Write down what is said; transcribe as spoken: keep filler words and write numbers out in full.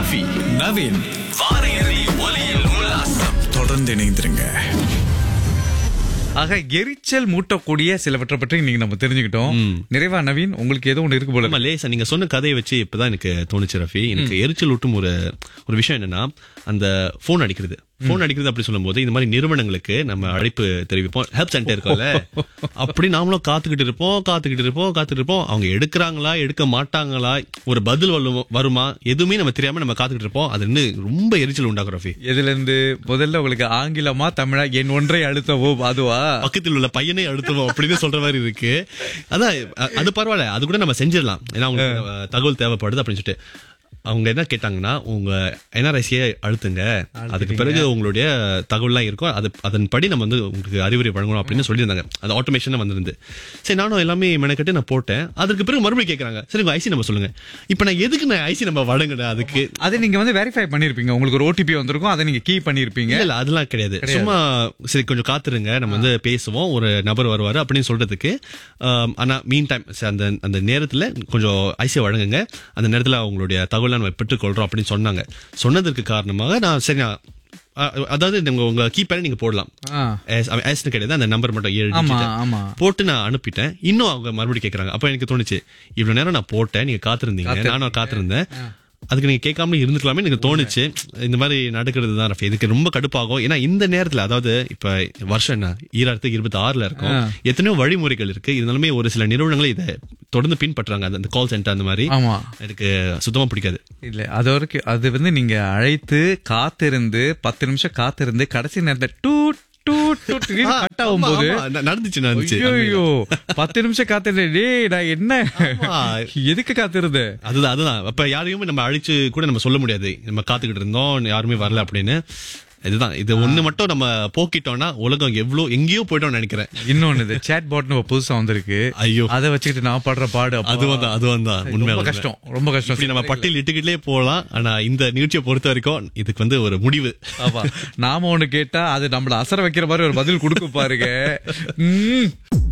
ரஃபி, நவீன். வார இறுதி ஒலியில் உல்லாசம். தொடர்ந்து இணைந்திருங்க. ஆக எரிச்சல் மூட்டக்கூடிய சிலவற்றை பற்றி நீங்க நம்ம தெரிஞ்சுக்கிட்டோம். நிறைவா நவீன், உங்களுக்கு ஏதோ ஒண்ணு இருக்கு போல. ஆமா லேசா நீங்க சொன்ன கதையை வச்சு இப்பதான் எனக்கு தோணுச்சு ரஃபி. எனக்கு எரிச்சல் ஊட்டும் ஒரு ஒரு விஷயம் என்னன்னா, அந்த போன் அடிக்கிறது போன் அடிக்கிறது அப்படி சொல்லும் போது இந்த மாதிரி நிறுவனங்களுக்கு நம்ம அழைப்பு தெரிவிப்போம். ஹெல்ப் சென்டர் இருக்கும்ல, அப்படி நாமளும் காத்துக்கிட்டு இருப்போம் காத்துக்கிட்டு இருப்போம் காத்துக்கிட்டு இருப்போம் அவங்க எடுக்கிறாங்களா எடுக்க மாட்டாங்களா, ஒரு பதில் வருமா, எதுவுமே நம்ம தெரியாம நம்ம காத்துக்கிட்டு இருப்போம். அது இன்னும் ரொம்ப எரிச்சல் உண்டாகும் ரஃபி. இதுல இருந்து முதல்ல உங்களுக்கு ஆங்கிலமா தமிழா என் ஒன்றை அழுத்தவோ அதுவா பக்கத்தில் உள்ள பையனை அழுத்தவோம் அப்படின்னு சொல்ற மாதிரி இருக்கு. அதான் அது பரவாயில்ல, அது கூட நம்ம செஞ்சிடலாம். ஏன்னா உங்களுக்கு தகவல் தேவைப்படுது அப்படின்னு சொல்லிட்டு அவங்க என்ன கேட்டாங்கன்னா, உங்க என்ஆர்ஐசியை அழுத்துங்க, அதுக்கு பிறகு உங்களுடைய தகவல்லாம் இருக்கும், அது அதன்படி நம்ம வந்து உங்களுக்கு அறிவுரை வழங்கணும் அப்படின்னு சொல்லியிருந்தாங்க. அது ஆட்டோமேஷன் வந்திருந்து. சரி, நானும் எல்லாமே மெனக்கட்டு நான் போட்டேன். அதுக்கு பிறகு மறுபடியும் கேட்கறாங்க, சரி உங்க ஐசி நம்பர் சொல்லுங்க. இப்ப நான் எதுக்கு நான் ஐசி நம்பர் வழங்கினேன்? அதுக்கு அதை நீங்க வந்து வெரிஃபை பண்ணிருப்பீங்க, உங்களுக்கு ஒரு ஓடிபி வந்திருக்கும், அதை நீங்க கீ பண்ணிருப்பீங்க. இல்ல அதெல்லாம் கிடையாது. சும்மா சரி கொஞ்சம் காத்துருங்க, நம்ம வந்து பேசுவோம், ஒரு நபர் வருவாரு அப்படின்னு சொல்றதுக்கு. ஆனா மீன் டைம் அந்த அந்த நேரத்துல கொஞ்சம் ஐசியை வழங்குங்க, அந்த நேரத்துல அவங்களுடைய தகவல் நம்ம பெற்றுக்கொள்றோம் அப்படின்னு சொன்னாங்க. சொன்னதற்கு காரணமாக நான் சரி, அதாவது உங்க கீபேட் நீங்க போடலாம், கிடையாது அந்த நம்பர் மட்டும் ஏழு போட்டு நான் அனுப்பிட்டேன். இன்னும் அவங்க மறுபடியும் கேட்கறாங்க. அப்ப எனக்கு தோணுச்சு, இவ்வளவு நேரம் நான் போட்டேன், நீங்க காத்திருந்தீங்க, நானும் காத்திருந்தேன், அதுக்கு நீங்க கேட்காம இருந்துக்கலாமே எனக்கு தோணுச்சு. இந்த மாதிரி நடக்கிறது தான் ரஃபி. இதுக்கு ரொம்ப கடுப்பாகும். ஏன்னா இந்த நேரத்துல, அதாவது இப்ப வருஷம் என்ன ஈராயிரத்தி இருபத்தி ஆறுல இருக்கும், எத்தனையோ வழிமுறைகள் இருக்கு. இருந்தாலுமே ஒரு சில நிறுவனங்கள் இதை தொடர்ந்து பின்பற்றாங்க. அந்த கால் சென்டர் அந்த மாதிரி எனக்கு சுத்தமா பிடிக்காது. இல்ல அது வரைக்கும் அது வந்து நீங்க அழைத்து காத்திருந்து பத்து நிமிஷம் காத்திருந்து கடைசி நேரத்துல டூ நடந்துச்சு நடந்துச்சு பத்து நிமிஷம் காத்திருந்தே நான் என்ன எதுக்கு காத்திருந்த. அதுதான் அதுதான் அப்ப யாரையுமே நம்ம அழிச்சு கூட நம்ம சொல்ல முடியாது, நம்ம காத்துக்கிட்டு இருந்தோம் யாருமே வரல அப்படின்னு. இதுதான், இது ஒண்ணு மட்டும் நம்ம போக்கிட்டோம்னா உலகம் எவ்வளவு எங்கேயோ போயிட்டோம்னு நினைக்கிறேன். இன்னொன்னு சாட் பாட்னு புதுசா வந்திருக்கு. ஐயோ, அதை வச்சுக்கிட்டு நான் படுற பாடு அதுவும் தான் அதுவும் தான் உண்மை கஷ்டம், ரொம்ப கஷ்டம். நம்ம பட்டியல் இட்டுக்கிட்டே போகலாம். ஆனா இந்த நிகழ்ச்சியை பொறுத்த வரைக்கும் இதுக்கு வந்து ஒரு முடிவு. நாம ஒண்ணு கேட்டா அது நம்மள அசர வைக்கிற மாதிரி ஒரு பதில் கொடுக்க பாருங்க.